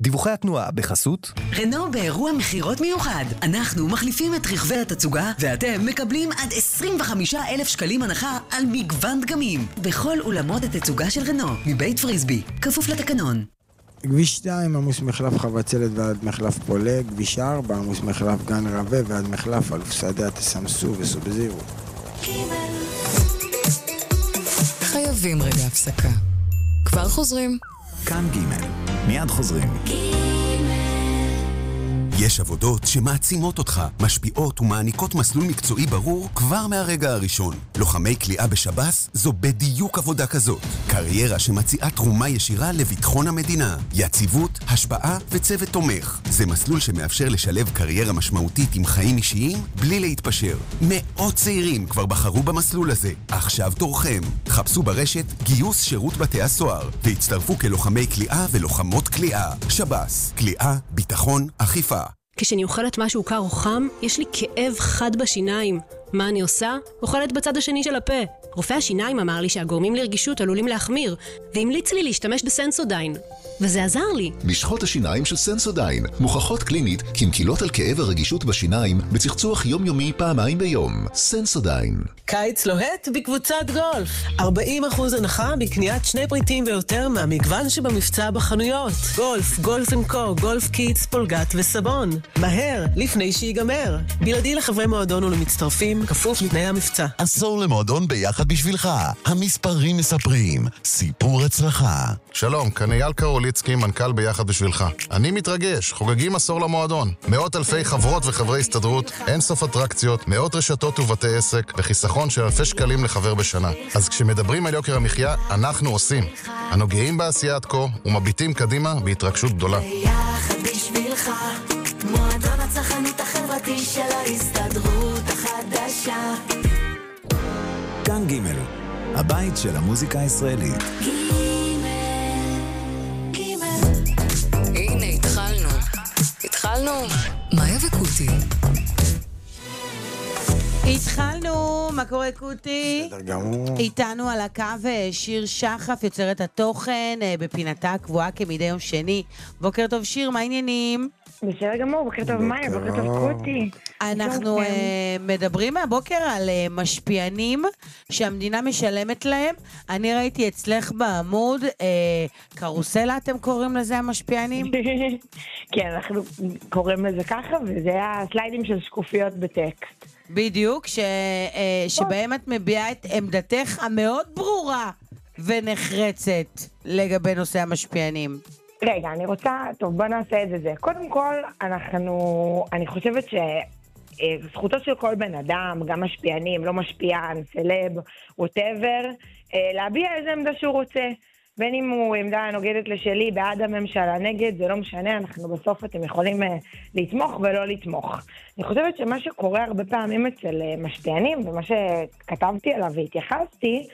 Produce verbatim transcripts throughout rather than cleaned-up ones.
דיווחי התנועה בחסות רנו באירוע מחירות מיוחד. אנחנו מחליפים את רכבי התצוגה ואתם מקבלים עד עשרים וחמישה אלף שקלים הנחה על מגוון דגמים בכל אולמות התצוגה של רנו מבית פריסבי, כפוף לתקנון. כביש שתיים עמוס מחלף חבצלת ועד מחלף פולג, כביש ארבע עמוס מחלף גן רווה ועד מחלף אלוף שדה תסמסו וסובזירו. חייבים רגע הפסקה. כבר חוזרים. כאן ג' מיד חוזרים. יש עבודות שמעצימות אותך, משפיעות ומעניקות מסלול מקצועי ברור כבר מהרגע הראשון. לוחמי כליאה בשב"ס זו בדיוק עבודה כזאת. קריירה שמציעה תרומה ישירה לביטחון המדינה. יציבות, השפעה וצוות תומך. זה מסלול שמאפשר לשלב קריירה משמעותית עם חיים אישיים בלי להתפשר. מאות צעירים כבר בחרו במסלול הזה. עכשיו תורכם. חפשו ברשת גיוס שירות בתי הסוהר והצטרפו כלוחמי כליאה ולוחמות כליאה. שב"ס, כליאה, ביטחון, אכיפה. כשאני אוכלת משהו קר או חם, יש לי כאב חד בשיניים. מה אני עושה? אוכלת בצד השני של הפה. רופא השיניים אמר לי שהגורמים לרגישות עלולים להחמיר, והמליץ לי להשתמש בסנסודיין. וזה עזר לי. משחות השיניים של סנסודיין מוכחות קלינית כמקילות על כאב הרגישות בשיניים בצחצוח יומיומי פעמיים ביום. סנסודיין. קיץ לוהט בקבוצת גולף. ארבעים אחוז הנחה בקניית שני פריטים ויותר מהמגוון שבמבצע בחנויות. גולף, גולף אנד קו, גולף קיטס, פולגת וסבון. מהר, לפני שיגמר. בלעדי לחברי מועדון ולמצטרפים, כפוף לתנאי המבצע. עשור למועדון ביחד בשבילך. המספרים מספרים. סיפור הצלחה. שלום, כאן אייל קרוליצקי, מנכ"ל ביחד בשבילך. אני מתרגש, חוגגים עשור למועדון. מאות אלפי חברות וחברי הסתדרות, אין סוף אטרקציות, מאות רשתות ובתי עסק, וחיסכון של אלפי שקלים לחבר בשנה. אז כשמדברים על יוקר המחיה, אנחנו עושים. אנו גאים בעשייה עד כה ומביטים קדימה בהתרגשות גדולה. ביחד בשבילך, מועדון הצרכנות החברתי של ההסתדרות החדשה. כאן ג' הבית של המוזיקה הישראלית. הנה, התחלנו. התחלנו. מאיה וקוטי. התחלנו, מה קורה קוטי? בסדר גמור. איתנו על הקו שיר שחף, יוצרת התוכן, בפינתה הקבועה כמדי יום שני. בוקר טוב שיר, מה העניינים? בסדר גמור, בוקר טוב מאיה, בוקר טוב קוטי. אנחנו uh, מדברים מהבוקר על uh, משפיענים שהמדינה משלמת להם. אני ראיתי אצלך בעמוד, uh, קרוסלה אתם קוראים לזה המשפיענים? כן, אנחנו קוראים לזה ככה, וזה הסליידים של שקופיות בטקסט. בדיוק, ש, uh, שבהם את מביעה את עמדתך המאוד ברורה ונחרצת לגבי נושא המשפיענים. רגע, אני רוצה, טוב, בוא נעשה את זה זה. קודם כל, אנחנו, אני חושבת שזכותו של כל בן אדם, גם משפיענים, לא משפיען, סלב, whatever, להביע איזה עמדה שהוא רוצה. בין אם הוא עמדה נוגדת לשלי, בעד הממשלה, נגד, זה לא משנה, אנחנו בסוף אתם יכולים לתמוך ולא לתמוך. אני חושבת שמה שקורה הרבה פעמים אצל משפיענים, ומה שכתבתי עליו והתייחסתי,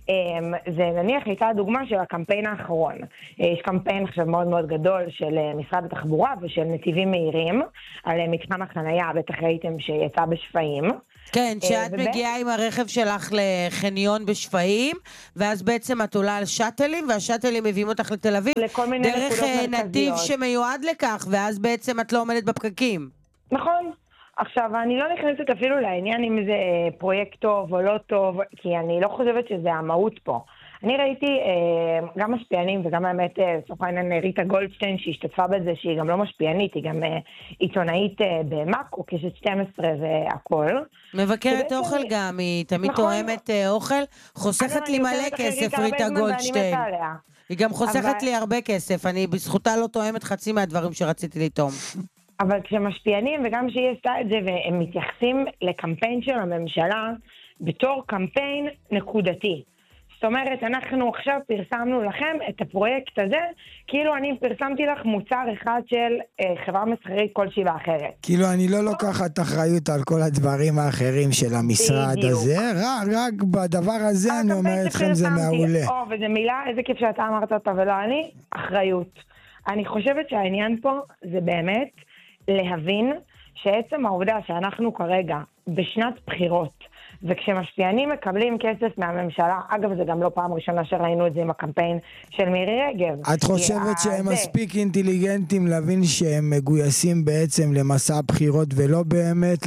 זה נניח הייתה הדוגמה של הקמפיין האחרון. יש קמפיין עכשיו מאוד מאוד גדול של משרד התחבורה ושל נתיבים מהירים, על מתחם החנייה, בטח ראיתם שיצא בשפיים. כן, שאת מגיעה עם הרכב שלך לחניון בשפיים, ואז בעצם את עולה על שטלים, והשטלים מביאים אותך לתל אביב, דרך נתיב שמיועד לכך, ואז בעצם את לא עומדת בפקקים. נכון. עכשיו, אני לא נכנסת אפילו לעניין אם זה פרויקט טוב או לא טוב, כי אני לא חושבת שזה המהות פה. אני ראיתי אה, גם משפיענים וגם האמת, סוף העניין ריטה גולדשטיין שהשתתפה בזה, שהיא גם לא משפיענית, היא גם אה, עיתונאית אה, במאקו, קשת שתים עשרה והכל. מבקרת אוכל אני... גם, היא תמיד נכון. תואמת אה, אוכל, חוסכת לי מלא כסף ריטה גולדשטיין. היא גם חוסכת אבל... לי הרבה כסף, אני בזכותה לא תואמת חצי מהדברים שרציתי לתום. אבל כשמשפיענים, וגם שהיא עשתה את זה, והם מתייחסים לקמפיין של הממשלה, בתור קמפיין נקודתי. זאת אומרת, אנחנו עכשיו פרסמנו לכם את הפרויקט הזה, כאילו אני פרסמתי לך מוצר אחד של אה, חברה מסחרית כלשהי ואחרת. כאילו אני לא לוקחת אחריות על כל הדברים האחרים של המשרד בדיוק. הזה, רק, רק בדבר הזה אני אומר אתכם זה מעולה. או, וזו מילה, איזה כיף שאתה אמרת אותה ולא אני, אחריות. אני חושבת שהעניין פה זה באמת להבין שעצם העובדה שאנחנו כרגע בשנת בחירות, וכשמשפיענים מקבלים כסף מהממשלה, אגב, זה גם לא פעם ראשונה שראינו את זה עם הקמפיין של מירי רגב. את חושבת שהם זה... מספיק אינטליגנטים להבין שהם מגויסים בעצם למסע הבחירות ולא באמת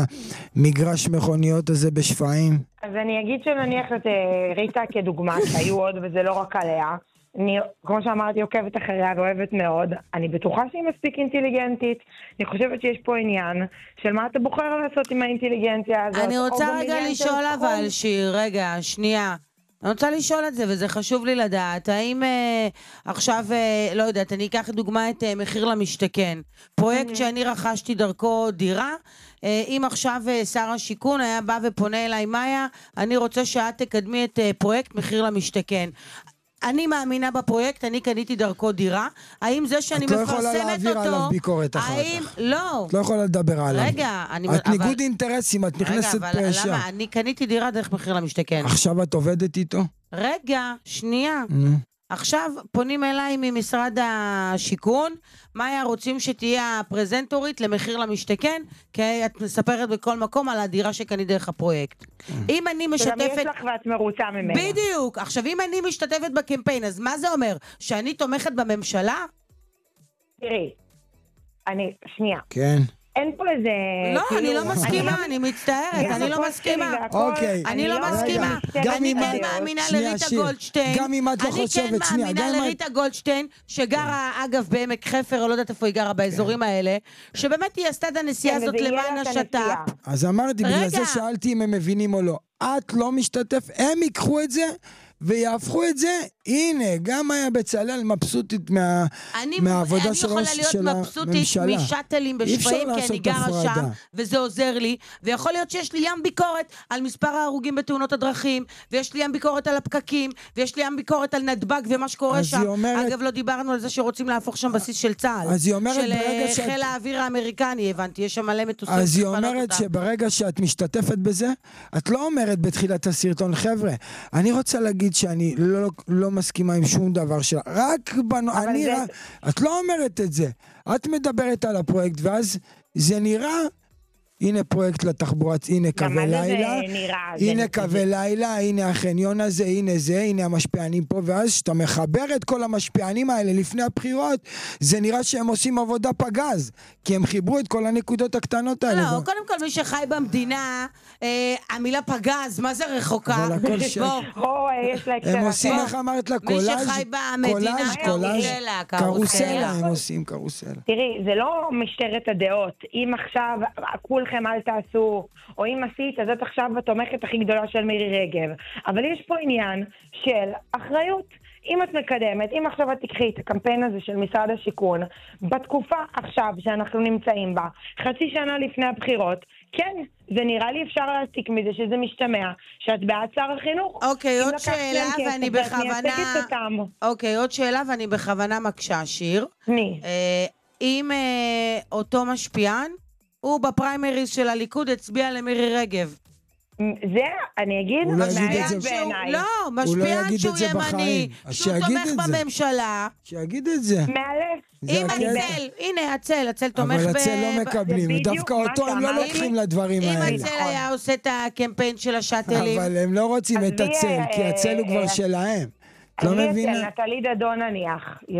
למגרש מכוניות הזה בשפעים? אז אני אגיד שנניח את ריטה כדוגמה, שהיו עוד וזה לא רק עליה, אני, כמו שאמרתי, עוקבת אחריה ואוהבת מאוד. אני בטוחה שהיא מספיק אינטליגנטית. אני חושבת שיש פה עניין של מה אתה בוחר לעשות עם האינטליגנציה הזאת. אני רוצה רגע לשאול אבל, שיר, רגע, שנייה. אני רוצה לשאול את זה, וזה חשוב לי לדעת. האם אה, עכשיו, אה, לא יודעת, אני אקח דוגמה את אה, מחיר למשתכן. פרויקט שאני רכשתי דרכו דירה, אה, אם עכשיו אה, שר השיכון היה בא ופונה אליי, מאיה, אני רוצה שאת תקדמי את אה, פרויקט מחיר למשתכן. אני מאמינה בפרויקט, אני קניתי דרכו דירה. האם זה שאני מפרסמת אותו... את לא יכולה להעביר עליו ביקורת אחר האם... כך. לא. את לא יכולה לדבר עליו. רגע, אני... את אבל... ניגוד אינטרסים, את נכנסת רגע, אבל פשע. למה? אני קניתי דירה דרך מחיר למשתכן. עכשיו את עובדת איתו? רגע, שנייה. עכשיו פונים אליי ממשרד השיכון, מאיה רוצים שתהיה הפרזנטורית למחיר למשתכן, כי את מספרת בכל מקום על הדירה שקני דרך הפרויקט. אם אני משתפת... שגם יש לך ואת מרוצה ממנה. בדיוק. עכשיו, אם אני משתתפת בקמפיין, אז מה זה אומר? שאני תומכת בממשלה? תראי, אני... שנייה. כן. אין פה איזה... לא, אני לא מסכימה, אני מצטערת, אני לא מסכימה. אוקיי. אני לא מסכימה. אני כן מאמינה לריטה גולדשטיין. גם אם את לא חושבת, שנייה. אני כן מאמינה לריטה גולדשטיין, שגרה, אגב, בעמק חפר, או לא יודעת איפה היא גרה, באזורים האלה, שבאמת היא עשתה את הנסיעה הזאת למען השת"פ. אז אמרתי, בגלל זה שאלתי אם הם מבינים או לא. את לא משתתף, הם ייקחו את זה ויהפכו את זה. הנה, גם היה בצלאל מבסוטית מה, מהעבודה של ראש של הממשלה. אני יכולה להיות מבסוטית משאטלים בשפעים, כי אני גרה שם, וזה עוזר לי, ויכול להיות שיש לי ים ביקורת על מספר ההרוגים בתאונות הדרכים, ויש לי ים ביקורת על הפקקים, ויש לי ים ביקורת על נדבק ומה שקורה שם. אומרת... אגב, לא דיברנו על זה שרוצים להפוך שם בסיס של צה"ל. אז היא אומרת של ברגע שאת... חיל האוויר האמריקני, הבנתי, יש שם מלא מטוסים. אז היא אומרת שברגע שאת משתתפת בזה, את לא אומרת בתחילת הסרטון, חבר'ה, אני רוצה להגיד שאני לא, לא מסכימה עם שום דבר שלה, רק בנו, אני זה... רק, את לא אומרת את זה, את מדברת על הפרויקט, ואז זה נראה, הנה פרויקט לתחבורה, הנה קווי לילה, הנה קווי לילה, הנה החניון הזה, הנה זה, הנה המשפיענים פה, ואז שאתה מחבר את כל המשפיענים האלה לפני הבחירות, זה נראה שהם עושים עבודה פגז, כי הם חיברו את כל הנקודות הקטנות האלה. לא, קודם כל מי שחי במדינה, המילה פגז, מה זה רחוקה? אבל הכל ש... הם עושים, איך אמרת לה, קולאז', מי שחי במדינה, קרוסלה, קרוסלה, הם עושים קרוסלה. תראי, זה לא משטרת הדעות, אם עכשיו כולכם אל תעשו, או אם עשית, אז את עכשיו התומכת הכי גדולה של מירי רגב. אבל יש פה עניין של אחריות. אם את מקדמת, אם עכשיו את תקחי את הקמפיין הזה של משרד השיכון, בתקופה עכשיו שאנחנו נמצאים בה, חצי שנה לפני הבחירות, כן, זה נראה לי אפשר להסיק מזה שזה משתמע, שאת בעד שר החינוך. אוקיי, עוד שאלה ואני בכוונה... אוקיי, עוד שאלה ואני בכוונה מקשה, שיר. מי? אם אותו משפיען, הוא בפריימריז של הליכוד הצביע למירי רגב. זה, אני אגיד, מעניין בעיניי. לא, משפיען שהוא ימני, שהוא תומך בממשלה. שיגיד את זה. מאלף. אם הצל, הנה הצל, הצל תומך ב... אבל הצל לא מקבלים, ודווקא אותו הם לא לוקחים לדברים האלה. אם הצל היה עושה את הקמפיין של השאטלים. אבל הם לא רוצים את הצל, כי הצל הוא כבר שלהם. אני אצל נטלי דדון נניח.